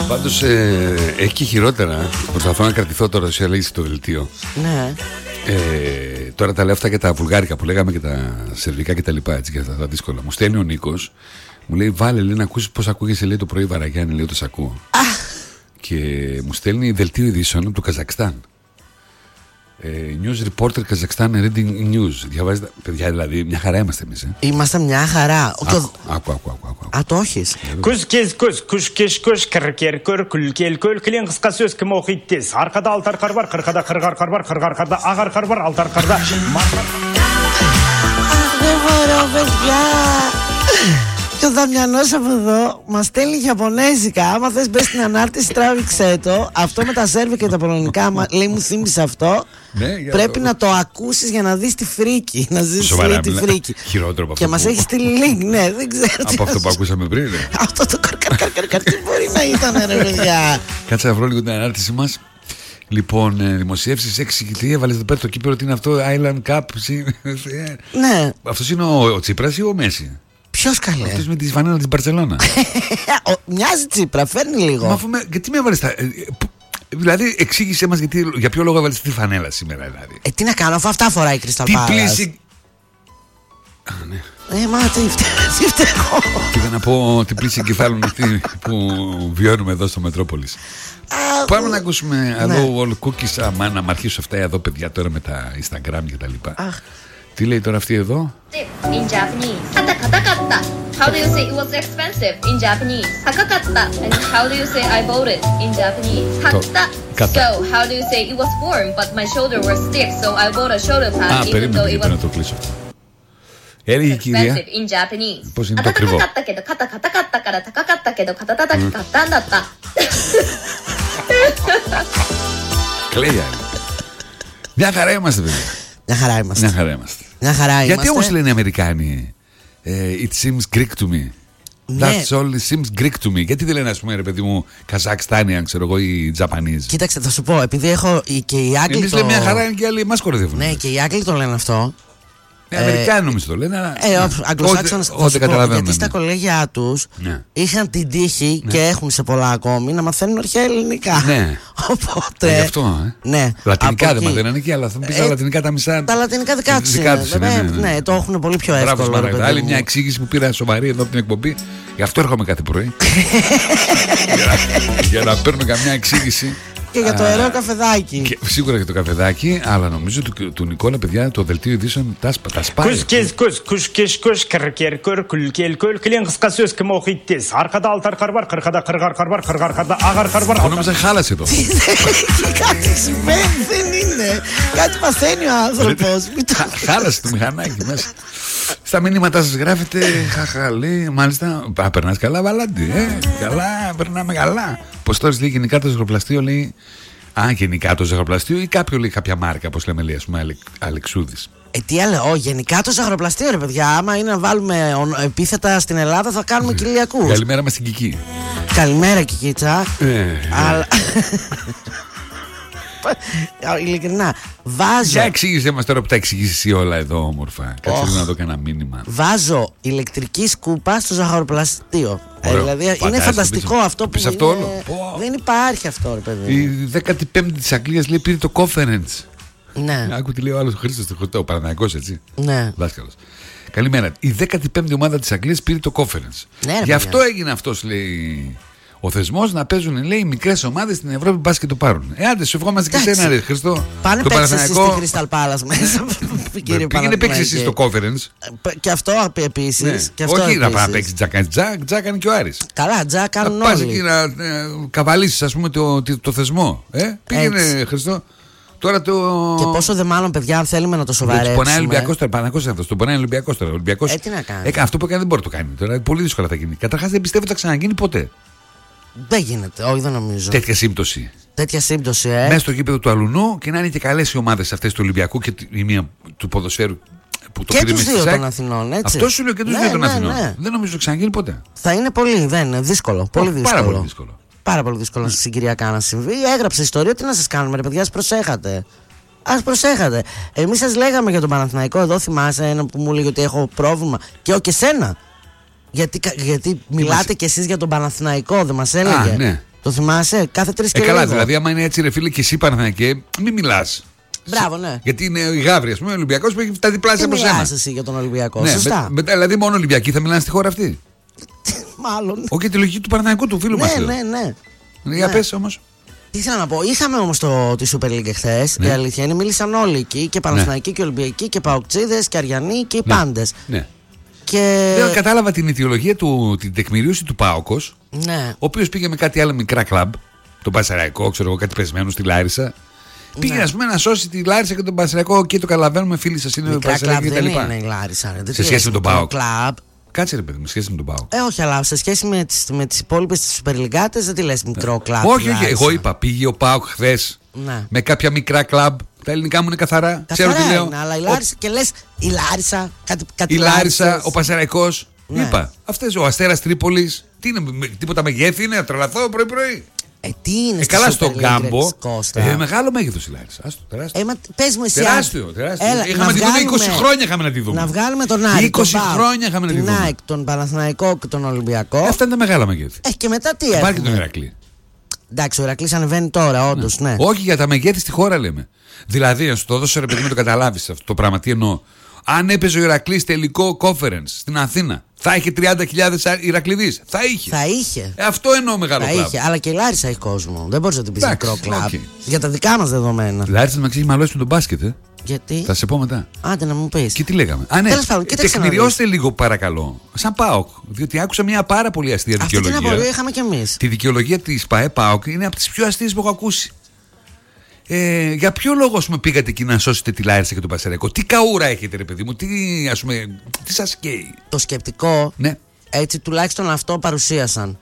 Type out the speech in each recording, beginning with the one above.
Πάντως έχει και χειρότερα. Προσπαθώ να κρατηθώ τώρα σε αλήθεια το δελτίο. Ναι. Τώρα τα λέω αυτά και τα βουλγάρικα που λέγαμε και τα σερβικά και τα λοιπά, έτσι, και τα δύσκολα. Μου στέλνει ο Νίκος, μου λέει βάλε, λέει, να ακούσεις πώς ακούγεσαι, λέει, το πρωί Βαραγιάννη, λέει, το σ' ακούω. Και μου στέλνει δελτίο ειδήσεων από το Καζακστάν. News reporter Kazakhstan reading news. Διαβάζετε, παιδιά, δηλαδή μια χαρά είμαστε εμείς. Είμαστε μια χαρά. Άκου. Α, το έχεις. Kuş kırkerkör külkelkör kilen kıska söz kim okuytez. Arkada altar kar var, kırkada kırgar kar var, kırgar karda agar kar var, altar karda. Δεν μπορώ, παιδιά. Και ο Δαμιανός από εδώ μας στέλνει Ιαπωνέζικα. Άμα θες μπες στην ανάρτηση, τράβηξέ το. Αυτό με τα σέρβια και τα πολωνικά, λέει, μου θύμισε αυτό. Ναι, πρέπει να το ακούσεις για να δεις τη φρίκη. Να ζήσεις τη φρίκη. Χειρότερο από αυτό. Και μας έχει στείλει link, ναι, δεν ξέρω. Από αυτό που ακούσαμε πριν. Αυτό το καρκαρκαρκαρ, τι μπορεί να ήταν, ρε παιδιά. Κάτσε να βρω λίγο την ανάρτηση μας. Λοιπόν, δημοσιεύσεις 6 και 3, έβαλες εδώ πέρα το κύπελο, τι είναι αυτό, Island Cup. Ναι. Αυτός είναι ο Τσίπρας ή ο Μέση? Ποιος καλέ? Αυτός με τη φανέλα της Μπαρτσελώνα. Μοιάζει Τσίπρα, φέρνει λίγο. Μα αφού γιατί με έβαλες τα... Δηλαδή, εξήγησέ μας για ποιο λόγο έβαλες τη φανέλα σήμερα, δηλαδή. Τι να κάνω, αφού αυτά φοράει η Crystal Palace. Τι πλήση... Α, ναι. Μα τι φταίω. Πήγα να πω τι πλήση εγκεφάλων αυτή που βιώνουμε εδώ στο Μετρόπολης. Πάμε να ακούσουμε εδώ all cookies. Αμά να μ' αρχίσω αυτά εδώ, παιδιά, τώρα με τα Instagram και τα λοιπά. Τι λέει τώρα αυτή εδώ? In Japanese. Katakatta. How do you say it was expensive in Japanese? Takakatta. And how do you say I bought it in Japanese? Katta. So how do you say it was warm but my shoulder was stiff so I bought a shoulder pad even though it was να το κλείσω. Έλεγε η κυρία in Japanese. Πώς είναι το ακριβό. Κλαίει. Μια χαρά είμαστε, παιδιά. Μια χαρά είμαστε. Γιατί όμως λένε οι Αμερικάνοι it seems Greek to me? That's all, it seems Greek to me. Γιατί δεν λένε, ας πούμε, ρε παιδί μου, Καζακστάνιαν, ξέρω εγώ, ή Τζαπανίζ? Κοίταξε, θα σου πω, επειδή έχω και οι Άγγλοι. Εμείς λέμε μια χαρά και οι άλλοι μας κοροϊδεύουν. Ναι, και οι Άγγλοι το λένε αυτό. Οι Αμερικάνοι νομίζω το λένε. Αγγλοσάξονες, γιατί στα κολέγια τους είχαν την τύχη και έχουν σε πολλά ακόμη να μαθαίνουν αρχαία ελληνικά. Ναι. Οπότε. Γι' αυτό, ναι. Λατινικά δεν μαθαίνουν εκεί, αλλά θα μου πεις τα λατινικά τα μισά. Τα λατινικά δικά τους. Ναι, το έχουν πολύ πιο εύκολο. Άλλη μια εξήγηση που πήρα σοβαρή εδώ από την εκπομπή. Γι' αυτό έρχομαι κάθε πρωί. Για να παίρνω καμιά εξήγηση. Και για το ωραίο καφεδάκι. Και σίγουρα για το καφεδάκι, αλλά νομίζω του Νικόλα, παιδιά, το δελτίο ειδήσεων τα σπάει. Kuş kırkerkör külkelkör kilen kıska söz kim okuytez. Arkada altar kar var, kırkada kırgar kar var, kırgar karda agar kar var. Νόμιζα χάλασε εδώ. Κάτι συμβαίνει, δεν είναι. Κάτι παθαίνει ο άνθρωπος. Χάλασε το μηχανάκι μέσα. Στα μηνύματά σας γράφετε χαχα, λέει, μάλιστα, περνάς καλά, Βαλάντι, καλά, περνάμε καλά. Πως τώρα λέει γενικά το ζαχαροπλαστείο, λέει, γενικά το ζαχαροπλαστείο ή κάποιο, λέει, κάποια μάρκα, όπως λέμε, λέει, ας πούμε, Αλεξούδης. Τι άλλο, γενικά το ζαχαροπλαστείο, ρε παιδιά, άμα είναι να βάλουμε επίθετα στην Ελλάδα θα κάνουμε κοιλιακούς. Καλημέρα μας στην Κική. Καλημέρα, Κικίτσα. Αλλά... ειλικρινά, βάζω. Για εξήγησέ μας τώρα που τα εξηγήσεις εσύ όλα εδώ όμορφα. Κάτσε να δω κανένα μήνυμα. Βάζω ηλεκτρική σκούπα στο ζαχαροπλαστείο. Δηλαδή είναι φανταστικό αυτό που αυτό όλο. Δεν υπάρχει αυτό, ρε παιδί. Η 15η της Αγγλίας, λέει, πήρε το conference. Ναι. Άκου τι λέει ο άλλος ο Χρήστος, ο Παναθηναϊκός, έτσι. Ναι. Δάσκαλος. Καλημέρα. Η 15η ομάδα της Αγγλίας πήρε το conference. Ναι, γι' αυτό έγινε αυτός, λέει, ο θεσμός να παίζουν, λέει, μικρές ομάδες στην Ευρώπη, μπας και το πάρουν. Άντε, σου ευχόμαστε και εσένα, ρε Χριστό. Πάνε παίξεις εσύ στη Crystal Palace μέσα. Πήγαινε παίξεις εσύ στο conference. Και αυτό επίσης. Όχι να πάει να παίξεις τζακ κάνει και ο Άρης. Καλά, τζακ κάνουν όλοι. Να πας εκεί να καβαλήσεις, ας πούμε, το θεσμό. Πήγαινε, Χριστό. Τώρα το... Και πόσο δε μάλλον, παιδιά, αν θέλουμε να το σοβαρέψουμε. Τον πονάει Ολυμπιακός τώρα, Παναθηναϊκός είναι αυτός. Τον πονάει Ολυμπιακός τώρα. Τι να κάνει. Αυτό που έκανε δεν μπορεί να το κάνει τώρα. Πολύ δύσκολα θα γίνει. Καταρχάς δεν πιστεύω ότι θα ξαναγίνει ποτέ. Δεν γίνεται, όχι, δεν νομίζω. Τέτοια σύμπτωση. Μέσα στο γήπεδο του Αλουνού και να είναι και καλές οι ομάδες αυτές του Ολυμπιακού και η μία του ποδοσφαίρου. Που το και τους δύο των Αθηνών, έτσι. Αυτό σου λέω και τους δύο των Αθηνών. Δεν νομίζω ότι ξαναγίνει ποτέ. Θα είναι πολύ, δεν είναι δύσκολο. Πολύ δύσκολο. Πάρα πολύ δύσκολο. Πάρα πολύ δύσκολο συγκυριακά να συμβεί. Έγραψε ιστορία, τι να σας κάνουμε, ρε παιδιά, ας προσέχατε. Εμείς σας λέγαμε για τον Παναθηναϊκό, εδώ θυμάσαι ένα που μου έλεγε ότι έχω πρόβλημα. Και και σένα. Γιατί μιλάτε κι εσείς για τον Παναθηναϊκό, δεν μας έλεγε. Ναι. Το θυμάσαι, κάθε 3 και καλά, λίγο. δηλαδή, άμα είναι έτσι, ρε φίλε, και εσύ Παναθηναϊκέ, μην μιλάς. Μπράβο, ναι. Γιατί είναι η Γαύρη, ας πούμε, ο Ολυμπιακός που έχει τα διπλάσια από σένα. Δεν μιλάς εσύ για τον Ολυμπιακό, Ναι, σωστά. μετά, δηλαδή, μόνο Ολυμπιακοί θα μιλάνε στη χώρα αυτή. Μάλλον. Όχι, τη λογική του Παναθηναϊκού του φίλου μας. Ναι. Για πες όμως. Τι ήθελα να πω, είχαμε όμως τη Super League εχθές. Η αλήθεια είναι, μίλησαν όλοι εκεί. Και Παναθηναϊκοί και Ολυμπιακοί και Παοκτσίδες και Αριανοί και οι πάντες. Ναι. Και... Δεν κατάλαβα την αιτιολογία την τεκμηρίωση του Πάοκος, ναι. ο οποίος πήγε με κάτι άλλο μικρά κλαμπ, τον Πασαραϊκό, ξέρω εγώ, κάτι πεσμένο στη Λάρισα. Πήγε, ας πούμε, να σώσει τη Λάρισα και τον Πασαραϊκό και το καταλαβαίνουμε, φίλοι σας είναι ο Πασαραϊκό και τα λοιπά. Δεν είναι η Λάρισα. Σε σχέση με τον Πάοκ. Κλαμπ. Κάτσε ρε παιδί, με σχέση με τον Πάοκ. Όχι, αλλά σε σχέση με τις υπόλοιπες της Super League δεν τη λες μικρό κλαμπ. Όχι, εγώ είπα, πήγε ο Πάοκ χθες με κάποια μικρά κλαμπ. Τα ελληνικά μου είναι καθαρά. Ξέρω τι λέω. Είναι, αλλά η Λάρισα, και λες η Λάρισα, κάτι η Λάρισα, ο Πασαραϊκός. Ναι. Είπα, αυτές ο Αστέρας Τρίπολης, τι είναι, τίποτα μεγέθη είναι, να τρελαθώ πρωί-πρωί. Τι είναι καλά στον κάμπο. Μεγάλο μέγεθος η Λάρισα. Πες μου εσύ. Τεράστιο. Είχαμε τη δούμε 20 χρόνια είχαμε να τη δούμε. Να βγάλουμε τον Άρη. 20 χρόνια είχαμε να τη δούμε. Την ΑΕΚ, τον Παναθηναϊκό και τον Ολυμπιακό. Αυτά είναι τα μεγάλα μεγέθη. Και μετά τι έχουμε. Υπάρχει και τον Ηρακλή. Εντάξει, ο Ηρακλής ανεβαίνει τώρα, όντως, ναι. Όχι, για τα μεγέθη στη χώρα λέμε. Δηλαδή, να σου το δώσω ρε παιδί μου, το καταλάβεις αυτό το πράγμα. Τι εννοώ. Αν έπαιζε ο Ηρακλής τελικό conference στην Αθήνα, θα είχε 30.000 Ηρακληδείς. Θα είχε. Αυτό εννοώ μεγάλο κλαμπ. Αλλά και η Λάρισα έχει κόσμο. Δεν μπορείς να την πεις μικρό κλαμπ. Για τα δικά μας δεδομένα. Η Λάρισα με έχει μαλώσει με τον μπάσκετ. Γιατί? Θα σε πω μετά. Άντε να μου πεις. Και τι λέγαμε. Τεκμηριώστε λίγο παρακαλώ. Σαν ΠΑΟΚ. Διότι άκουσα μια πάρα πολύ αστεία δικαιολογία. Αυτή την απορία είχαμε κι εμείς. Τη δικαιολογία της ΠΑΟΚ είναι από τις πιο αστείες που έχω ακούσει. Για ποιο λόγο πήγατε εκεί να σώσετε τη Λάρισα και τον Πασαραϊκό? Τι καούρα έχετε ρε παιδί μου? Τι σας καίει? Το σκεπτικό, ναι. Έτσι τουλάχιστον αυτό παρουσίασαν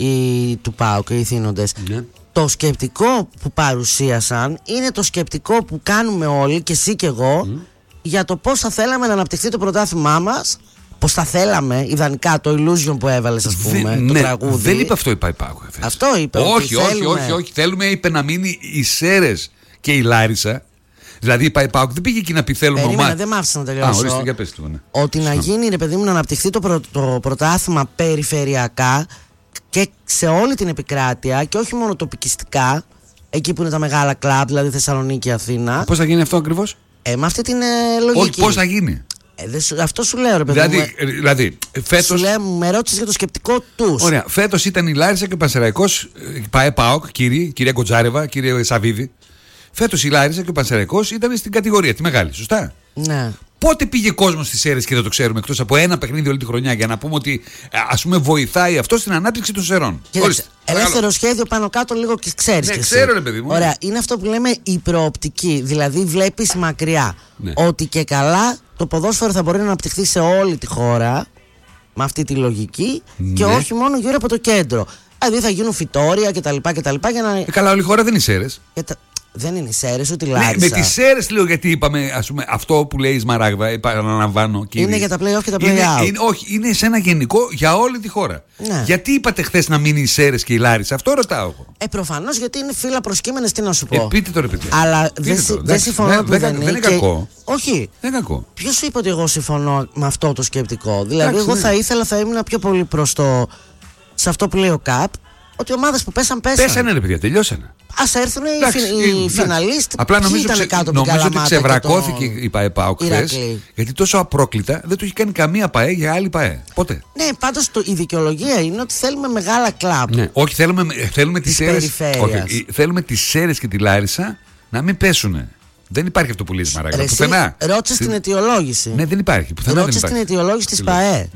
του ΠΑΟΚ οι ηθήνοντες. Ναι. Το σκεπτικό που παρουσίασαν είναι το σκεπτικό που κάνουμε όλοι και εσύ και εγώ για το πώς θα θέλαμε να αναπτυχθεί το πρωτάθλημά μας. Πώς θα θέλαμε, ιδανικά, το illusion που έβαλες, ας πούμε, το τραγούδι. Δεν είπε αυτό η ΠΑΟΚ. Αυτό είπε. Όχι. Θέλουμε, είπε, να μείνει οι Σέρες και η Λάρισα. Δηλαδή η ΠΑΟΚ δεν πήγε εκεί να πει θέλουμε ομάδα. Δεν μ' άφησε να τελειώσω. Ορίστε, για πες του, ναι. Ότι να γίνει, ρε παιδί μου, να αναπτυχθεί το πρωτάθλημα περιφερειακά και σε όλη την επικράτεια και όχι μόνο τοπικιστικά, εκεί που είναι τα μεγάλα κλαμπ, δηλαδή Θεσσαλονίκη, Αθήνα. Πώς θα γίνει αυτό ακριβώς? Με αυτή την λογική. Όχι, πώς θα γίνει? Αυτό σου λέω, ρε παιδί μου. Δηλαδή, φέτος. Σου λέω, με ρώτησες για το σκεπτικό τους. Ωραία. Φέτος ήταν η Λάρισα και ο Πασαραϊκός. ΠΑΟΚ, κυρία Κοντζάρεβα, κύριε Σαββίδη. Φέτος η Λάρισα και ο Πασαραϊκός ήταν στην κατηγορία τη μεγάλη, σωστά? Ναι. Πότε πήγε κόσμος στις Σέρρες και δεν το ξέρουμε, εκτός από ένα παιχνίδι όλη τη χρονιά, για να πούμε ότι ας πούμε βοηθάει αυτό στην ανάπτυξη των Σερών? Ελεύθερο σχέδιο πάνω κάτω λίγο και ξέρεις. Ναι, ξέρω ρε παιδί μου. Ωραία. Είναι αυτό που λέμε η προοπτική. Δηλαδή βλέπεις μακριά. Ναι. Ότι και καλά το ποδόσφαιρο θα μπορεί να αναπτυχθεί σε όλη τη χώρα με αυτή τη λογική, ναι. Και όχι μόνο γύρω από το κέντρο. Δηλαδή θα γίνουν φυτόρια κτλ. Για να... καλά, όλη η χώρα δεν είναι Σέρρες. Δεν είναι οι Σέρρες ούτε η Λάρισα. Ναι, με τις Σέρρες λέω, γιατί είπαμε, ας πούμε, αυτό που λέει η Σμαράγδα, επαναλαμβάνω. Είναι για τα play-off και τα play-out. Όχι, είναι σε ένα γενικό για όλη τη χώρα. Ναι. Γιατί είπατε χθες να μείνει οι Σέρρες και η Λάρισα? Αυτό ρωτάω εγώ. Προφανώς γιατί είναι φύλλα προσκύμενες, τι να σου πω. Πείτε το ρε παιδιά. Αλλά δεν συμφωνώ που δεν είναι κακό. Όχι. Δεν είναι κακό. Ποιος σου είπε ότι εγώ συμφωνώ με αυτό το σκεπτικό? Δηλαδή, εγώ θα ήθελα, θα ήμουν πιο πολύ προς το. Σε αυτό που λέει ο ΚΑΠ, ότι οι ομάδες που πέσαν. Πέσανε ρε παιδιά, τελειώσανε. Ας έρθουν οι φιναλίστ. Απλά νομίζω ότι ξεβρακώθηκε η ΠΑΟΚ χθες, γιατί τόσο απρόκλητα δεν το έχει κάνει καμία ΠΑΕ για άλλη ΠΑΕ. Ποτέ. Ναι, πάντως η δικαιολογία είναι ότι θέλουμε μεγάλα κλαμπ. Ναι. Όχι, θέλουμε τις Σέρρες. Θέλουμε τις Σέρρες και τη Λάρισα να μην πέσουνε. Δεν υπάρχει αυτό που λέει Μαράγκα. Πουθενά. Ρώτησε την αιτιολόγηση. Ναι, δεν υπάρχει. Ρώτησε την αιτιολόγηση της ΠΑΕ.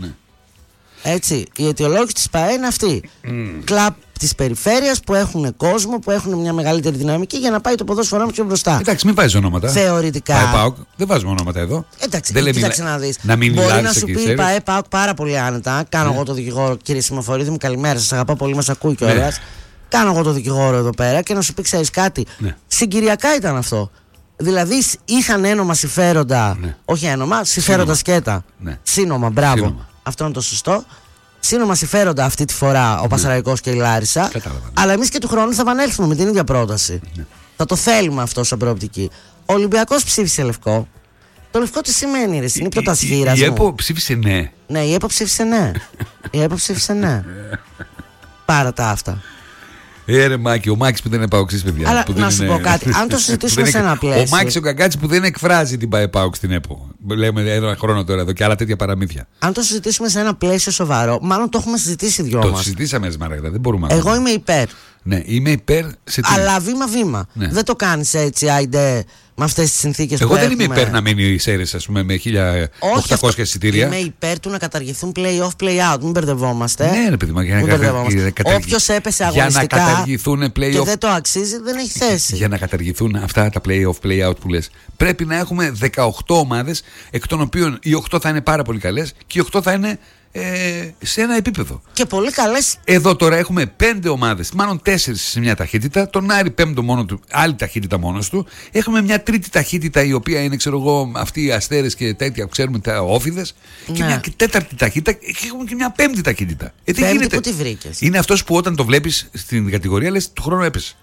Έτσι, η αιτιολόγηση της ΠΑΕ είναι αυτή. Κλαμπ της περιφέρειας που έχουν κόσμο, που έχουν μια μεγαλύτερη δυναμική για να πάει το ποδόσφαιρό πιο μπροστά. Εντάξει, μην βάζεις ονόματα. Θεωρητικά. ΠΑΕ, δεν βάζουμε ονόματα εδώ. Εντάξει, κοίταξε να δεις. Μπορεί να σου πει η ΠΑΕ πάρα πολύ άνετα. Κάνω εγώ το δικηγόρο, κύριε Σιμοφορίδη μου, καλημέρα σας. Αγαπάω πολύ, μας ακούει κιόλας. Κάνω εγώ το δικηγόρο εδώ πέρα και να σου πει, ξέρεις κάτι. Συγκυριακά ήταν αυτό. Δηλαδή είχαν ένομα συμφέροντα. Όχι ένομα, συμφέροντα σκέτα. Σύνομα, μπράβο. Αυτό είναι το σωστό. Σύνομα συμφέροντα αυτή τη φορά ο Πασαραϊκός και η Λάρισα. Αλλά εμείς και του χρόνου θα επανέλθουμε με την ίδια πρόταση. Θα το θέλουμε αυτό σαν προοπτική. Ο Ολυμπιακός ψήφισε λευκό. Το λευκό τι σημαίνει, ρε? Είναι πρωτασχήρας. Η ΕΠΟ ψήφισε ναι. Ναι, η ΕΠΟ ψήφισε ναι. Η ΕΠΟ ψήφισε ναι. Πάρα τα αυτά. Ρε Μάκη, ο Μάκης που δεν είναι παοξής, παιδιά. Αλλά που να δεν σου είναι... πω κάτι, αν το συζητήσουμε σε ένα πλαίσιο. Ο Μάκης ο Καγκάτσης που δεν εκφράζει την ΠΑΕΠΑΟΚ στην ΕΠΟ. Λέμε ένα χρόνο τώρα εδώ και άλλα τέτοια παραμύθια. Αν το συζητήσουμε σε ένα πλαίσιο σοβαρό, μάλλον το έχουμε συζητήσει δυο μας. Το συζητήσαμε, Σμαράγδα, δεν μπορούμε να. Εγώ είμαι υπέρ. Ναι, είμαι υπέρ σε τι. Αλλά βήμα-βήμα. Ναι. Δεν το κάνεις έτσι, άιντε, με αυτές τις συνθήκες που Εγώ δεν έχουμε. είμαι υπέρ να μείνει η Σέρες, ας πούμε, με 1.800 εισιτήρια. Είμαι υπέρ του να καταργηθούν play-off, play-out. Μην μπερδευόμαστε. Ναι, ρε παιδί μου, Όποιος έπεσε αγωνιστικά για να καταργηθούν play-off. και δεν το αξίζει, δεν έχει θέση. Για να καταργηθούν αυτά τα play-off, play-out που λες, πρέπει να έχουμε 18 ομάδες, εκ των οποίων οι 8 θα είναι πάρα πολύ καλές και οι 8 θα είναι σε ένα επίπεδο. Και πολύ καλές. Εδώ τώρα έχουμε 5 ομάδες, μάλλον 4 σε μια ταχύτητα. Τον Άρη 5ο μόνο του, άλλη ταχύτητα μόνος του. Έχουμε μια τρίτη ταχύτητα η οποία είναι, ξέρω εγώ, αυτοί οι Αστέρες και τέτοια που ξέρουμε, τα όφιδες. Ναι. Και μια τέταρτη ταχύτητα και έχουμε και μια πέμπτη ταχύτητα. Πέμπτη που τη βρήκες? Είναι αυτός που όταν το βλέπεις στην κατηγορία λες του χρόνου έπεσε.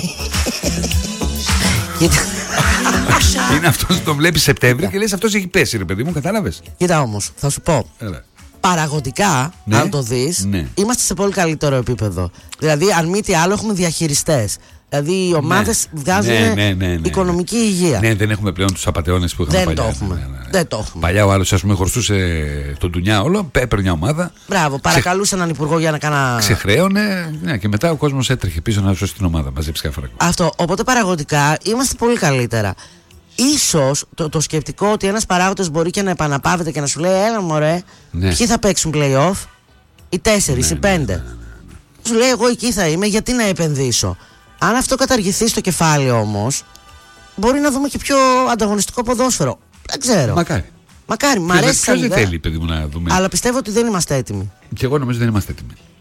Είναι αυτός που το βλέπεις Σεπτέμβρη και λες αυτός έχει πέσει, ρε παιδί μου, κατάλαβες. Κοίτα όμως, θα σου πω. Έλα. Παραγωγικά, ναι, αν το δεις, ναι, είμαστε σε πολύ καλύτερο επίπεδο. Δηλαδή, αν μη τι άλλο, έχουμε διαχειριστές. Δηλαδή, οι ομάδες βγάζουν οικονομική υγεία. Ναι, δεν έχουμε πλέον τους απατεώνες που είχαμε παλιά. Δεν το έχουμε. Παλιά ο άλλος, ας πούμε, χορστούσε τον Ντουνιά όλο, έπαιρνε μια ομάδα. Μπράβο, παρακαλούσε έναν υπουργό για να κάνα. Ξεχρέωνε, ναι, και μετά ο κόσμος έτρεχε πίσω να σώσει την ομάδα, μαζέψει κάφρα. Αυτό. Οπότε παραγωγικά είμαστε πολύ καλύτερα. Ίσως το σκεπτικό ότι ένας παράγοντας μπορεί και να επαναπαύεται και να σου λέει έλα μωρέ, ναι, ποιοι θα παίξουν play-off, οι 4, οι 5. Σου λέει εγώ εκεί θα είμαι, γιατί να επενδύσω. Αν αυτό καταργηθεί στο κεφάλι όμως, μπορεί να δούμε και πιο ανταγωνιστικό ποδόσφαιρο. Δεν ξέρω. Μακάρι, μ' αρέσει. Ποιος δεν θέλει, παιδί μου, να δούμε. Αλλά πιστεύω ότι δεν είμαστε έτοιμοι. Και εγώ νομίζω δεν είμαστε έτοιμοι.